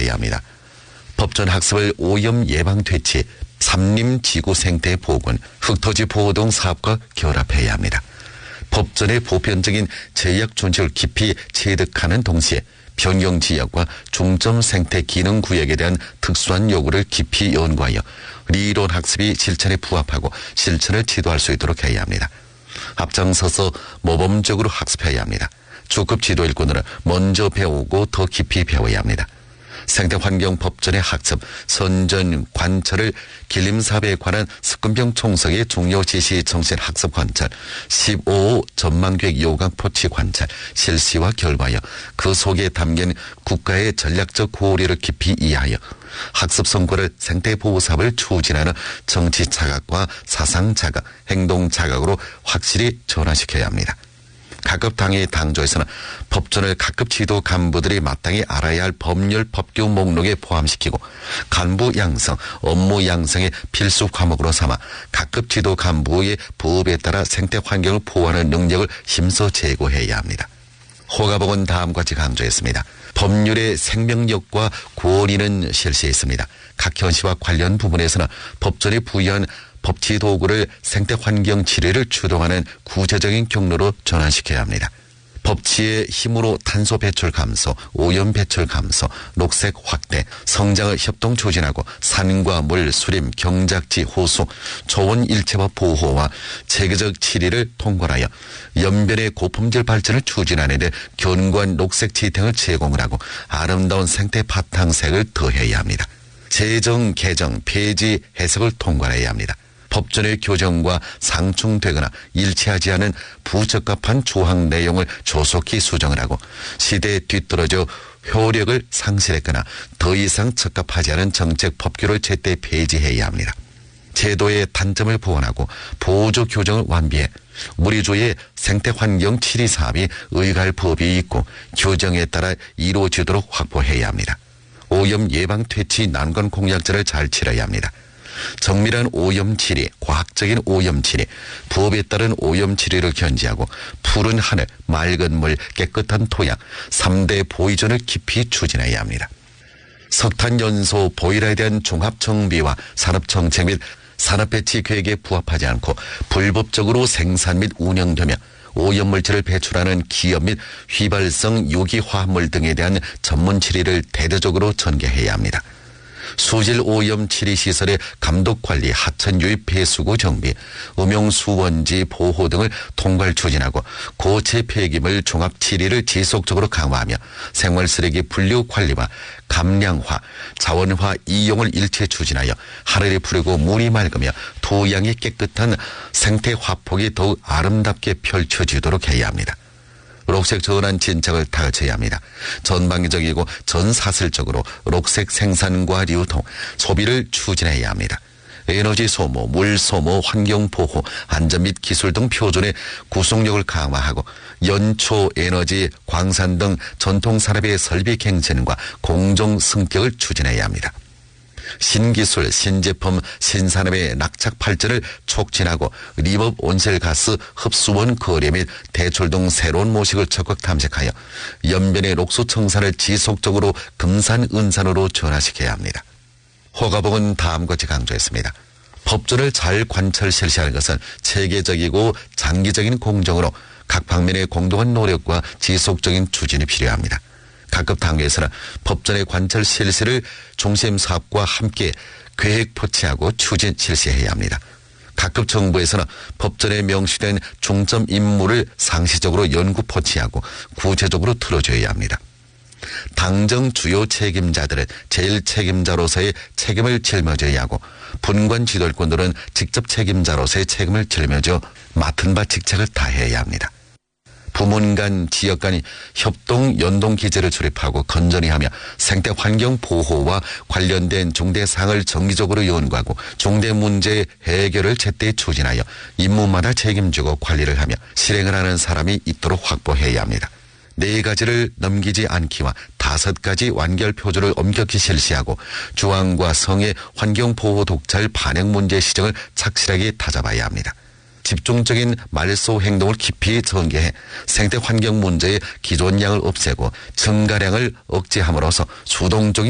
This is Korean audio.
해야 합니다. 법전 학습을 오염 예방 퇴치, 삼림 지구 생태 보건, 흙토지 보호 등 사업과 결합해야 합니다. 법전의 보편적인 제약 준칙을 깊이 체득하는 동시에 변경 지역과 중점 생태 기능 구역에 대한 특수한 요구를 깊이 연구하여理論 학습이 실천에 부합하고 실천을 지도할 수 있도록 해야 합니다. 앞장서서 모범적으로 학습해야 합니다. 주급 지도 일꾼으로 먼저 배우고 더 깊이 배워야 합니다. 생태환경 법전의 학습, 선전, 관철을 길림사업에 관한 습근병 총석의 중요 지시 정신 학습 관찰, 15호 전망계획 요강 포치 관찰, 실시와 결과여 그 속에 담긴 국가의 전략적 고려를 깊이 이해하여 학습 성과를 생태보호 사업을 추진하는 정치 자각과 사상 자각, 행동 자각으로 확실히 전환시켜야 합니다. 각급 당의 당조에서는 법전을 각급 지도 간부들이 마땅히 알아야 할 법률 법규 목록에 포함시키고 간부 양성, 업무 양성의 필수 과목으로 삼아 각급 지도 간부의 부업에 따라 생태 환경을 보호하는 능력을 힘써 제고해야 합니다. 허가복은 다음과 같이 강조했습니다. 법률의 생명력과 권위는 실시했습니다. 각 현시와 관련 부분에서는 법전이 부여한 법치 도구를 생태환경 치료를 주동하는 구체적인 경로로 전환시켜야 합니다. 법치의 힘으로 탄소 배출 감소, 오염 배출 감소, 녹색 확대, 성장을 협동 추진하고 산과 물, 수림, 경작지, 호수, 초원 일체화 보호와 체계적 치리를 통괄하여 연변의 고품질 발전을 추진하는 데 견고한 녹색 지탱을 제공을 하고 아름다운 생태 바탕색을 더해야 합니다. 제정, 개정, 폐지, 해석을 통괄해야 합니다. 법전의 교정과 상충되거나 일치하지 않은 부적합한 조항 내용을 조속히 수정을 하고 시대에 뒤떨어져 효력을 상실했거나 더 이상 적합하지 않은 정책 법규를 제때 폐지해야 합니다. 제도의 단점을 보완하고 보조 교정을 완비해 우리조의 생태환경 치리 사업이 의갈 법이 있고 교정에 따라 이루어지도록 확보해야 합니다. 오염 예방 퇴치 난관 공약제를 잘 치러야 합니다. 정밀한 오염 치리, 과학적인 오염 치리, 부업에 따른 오염 치리를 견지하고 푸른 하늘, 맑은 물, 깨끗한 토양, 3대 보이전을 깊이 추진해야 합니다. 석탄 연소 보일러에 대한 종합 정비와 산업 정책 및 산업 배치 계획에 부합하지 않고 불법적으로 생산 및 운영되며 오염물질을 배출하는 기업 및 휘발성 유기화합물 등에 대한 전문 치리를 대대적으로 전개해야 합니다. 수질 오염 치리 시설의 감독 관리, 하천 유입 배수구 정비, 음용 수원지 보호 등을 통괄 추진하고 고체 폐기물 종합 치리를 지속적으로 강화하며 생활 쓰레기 분류 관리와 감량화, 자원화 이용을 일체 추진하여 하늘이 푸르고 물이 맑으며 토양이 깨끗한 생태 화폭이 더욱 아름답게 펼쳐지도록 해야 합니다. 녹색 전환 진척을 다그쳐야 합니다. 전방위적이고 전사슬적으로 녹색 생산과 유통, 소비를 추진해야 합니다. 에너지 소모, 물 소모, 환경 보호, 안전 및 기술 등 표준의 구속력을 강화하고 연초, 에너지, 광산 등 전통 산업의 설비 갱신과 공정 승격을 추진해야 합니다. 신기술, 신제품, 신산업의 낙착 발전을 촉진하고 리법 온실가스 흡수원 거래 및 대출 등 새로운 모식을 적극 탐색하여 연변의 녹수 청산을 지속적으로 금산, 은산으로 전환시켜야 합니다. 허가복은 다음과 같이 강조했습니다. 법전을 잘 관철 실시하는 것은 체계적이고 장기적인 공정으로 각 방면의 공동한 노력과 지속적인 추진이 필요합니다. 각급 단계에서는 법전의 관철 실시를 중심 사업과 함께 계획 포치하고 추진 실시해야 합니다. 각급 정부에서는 법전에 명시된 중점 임무를 상시적으로 연구 포치하고 구체적으로 틀어줘야 합니다. 당정 주요 책임자들은 제일 책임자로서의 책임을 짊어져야 하고 분관 지도권들은 직접 책임자로서의 책임을 짊어져 맡은 바 직책을 다해야 합니다. 부문 간, 지역 간이 협동, 연동 기제를 수립하고 건전히 하며 생태 환경 보호와 관련된 중대 사항을 정기적으로 연구하고 중대 문제의 해결을 제때 추진하여 임무마다 책임지고 관리를 하며 실행을 하는 사람이 있도록 확보해야 합니다. 4가지를 넘기지 않기와 5가지 완결 표준을 엄격히 실시하고 주황과 성의 환경보호 독찰 반영 문제 시정을 착실하게 다잡아야 합니다. 집중적인 말소 행동을 깊이 전개해 생태 환경 문제의 기존량을 없애고 증가량을 억제함으로써 수동적인